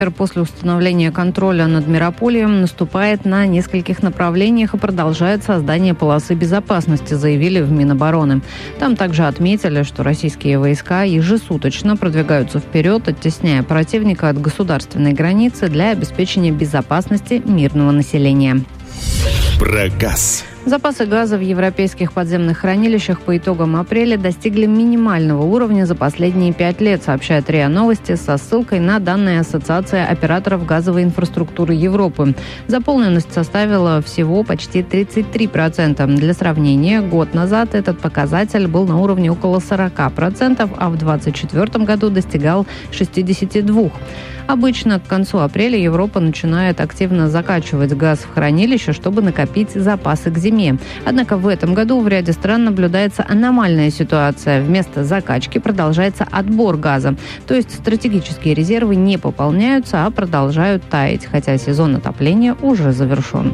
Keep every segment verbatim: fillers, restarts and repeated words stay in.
периметр после установления контроля над Мирополием наступает на нескольких направлениях и продолжает создание полосы безопасности, заявили в Минобороны. Там также отметили, что российские войска ежесуточно продвигаются вперед, оттесняя противника от государственной границы для обеспечения безопасности мирного населения. Про газ. Запасы газа в европейских подземных хранилищах по итогам апреля достигли минимального уровня за последние пять лет, сообщает РИА Новости со ссылкой на данные Ассоциации операторов газовой инфраструктуры Европы. Заполненность составила всего почти тридцать три процента. Для сравнения, год назад этот показатель был на уровне около сорок процентов, а в двадцать четвёртом году достигал шестьдесят два процента. Обычно к концу апреля Европа начинает активно закачивать газ в хранилище, чтобы накопить запасы к зиме. Однако в этом году в ряде стран наблюдается аномальная ситуация. Вместо закачки продолжается отбор газа. То есть стратегические резервы не пополняются, а продолжают таять, хотя сезон отопления уже завершен.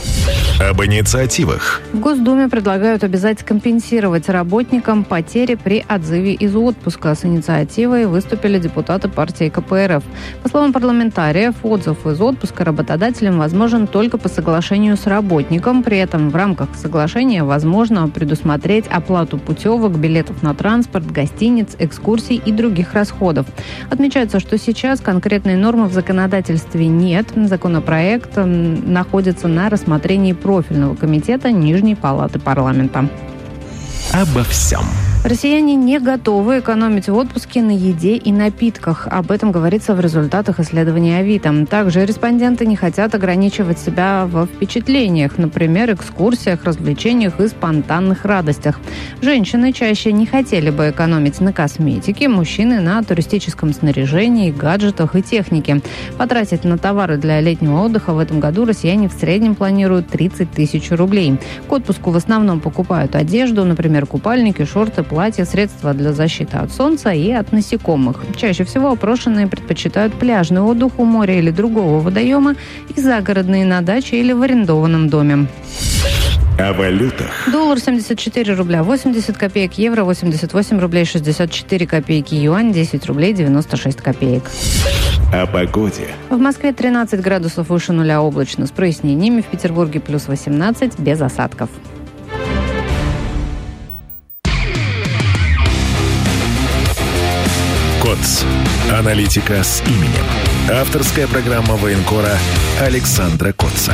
Об инициативах. В Госдуме предлагают обязать компенсировать работникам потери при отзыве из отпуска. С инициативой выступили депутаты партии ка пэ эр эф. По словам парламентариев, отзыв из отпуска работодателям возможен только по соглашению с работником. При этом в рамках соглашения возможно предусмотреть оплату путевок, билетов на транспорт, гостиниц, экскурсий и других расходов. Отмечается, что сейчас конкретной нормы в законодательстве нет. Законопроект находится на рассмотрении профильного комитета Нижней палаты парламента. Обо всем. Россияне не готовы экономить в отпуске на еде и напитках. Об этом говорится в результатах исследования Авито. Также респонденты не хотят ограничивать себя во впечатлениях, например, экскурсиях, развлечениях и спонтанных радостях. Женщины чаще не хотели бы экономить на косметике, мужчины на туристическом снаряжении, гаджетах и технике. Потратить на товары для летнего отдыха в этом году россияне в среднем планируют тридцать тысяч рублей. К отпуску в основном покупают одежду, например, купальники, шорты, платья, средства для защиты от солнца и от насекомых. Чаще всего опрошенные предпочитают пляжный отдых у моря или другого водоема и загородные на даче или в арендованном доме. О валютах. Доллар семьдесят четыре рубля восемьдесят копеек, евро восемьдесят восемь рублей шестьдесят четыре копейки, юань десять рублей девяносто шесть копеек. О погоде. В Москве тринадцать градусов выше нуля, облачно с прояснениями, в Петербурге плюс восемнадцать, без осадков. КОЦ. Аналитика с именем. Авторская программа военкора Александра Котца.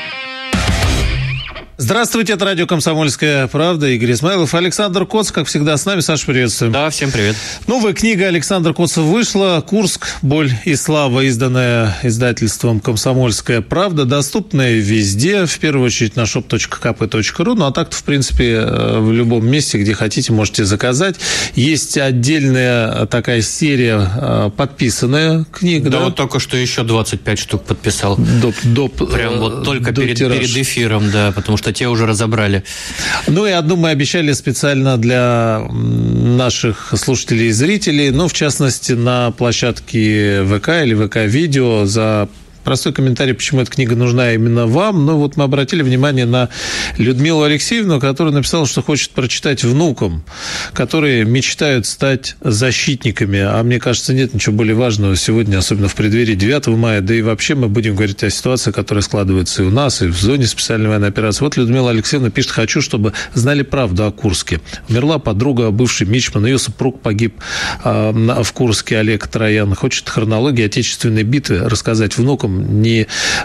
Здравствуйте, это радио «Комсомольская правда». Игорь Измайлов, Александр Коц, как всегда, с нами. Саша, приветствуем. Да, всем привет. Новая книга Александра Котца вышла. «Курск. Боль и слава», изданная издательством «Комсомольская правда», доступная везде, в первую очередь на шоп точка ка пэ точка ру. Ну, а так-то, в принципе, в любом месте, где хотите, можете заказать. Есть отдельная такая серия, подписанная книга. Да, да? вот только что еще двадцать пять штук подписал. Доп, доп, Прям вот только перед, тираж. перед эфиром, да, потому что те уже разобрали. Ну и одну мы обещали специально для наших слушателей и зрителей, ну, в частности, на площадке ВК или ВК-видео за простой комментарий, почему эта книга нужна именно вам. Ну, вот мы обратили внимание на Людмилу Алексеевну, которая написала, что хочет прочитать внукам, которые мечтают стать защитниками. А мне кажется, нет ничего более важного сегодня, особенно в преддверии девятого мая. Да и вообще мы будем говорить о ситуации, которая складывается и у нас, и в зоне специальной военной операции. Вот Людмила Алексеевна пишет: «Хочу, чтобы знали правду о Курске. Умерла подруга, бывший мичман, ее супруг погиб э, в Курске, Олег Троян. Хочет хронологию отечественной битвы рассказать внукам, не,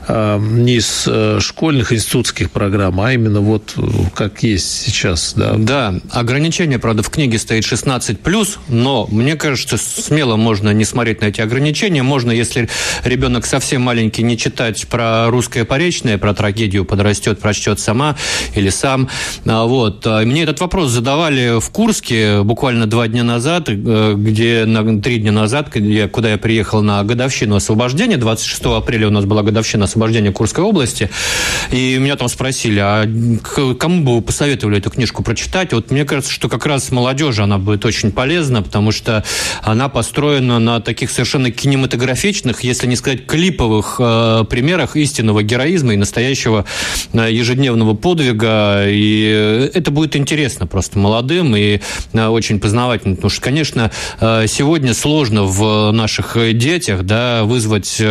не из школьных институтских программ, а именно вот как есть сейчас». Да, да, ограничение, правда, в книге стоит шестнадцать плюс, но мне кажется, смело можно не смотреть на эти ограничения. Можно, если ребенок совсем маленький, не читать про русское поречное, про трагедию, подрастет, прочтет сама или сам. Вот. Мне этот вопрос задавали в Курске буквально два дня назад, где на три дня назад, куда я приехал на годовщину освобождения, двадцать шестого апреля у нас была годовщина освобождения Курской области, и меня там спросили, а кому бы вы посоветовали эту книжку прочитать? Вот мне кажется, что как раз молодежи она будет очень полезна, потому что она построена на таких совершенно кинематографичных, если не сказать клиповых э, примерах истинного героизма и настоящего э, ежедневного подвига, и это будет интересно просто молодым и э, очень познавательно, потому что, конечно, э, сегодня сложно в наших детях, да, вызвать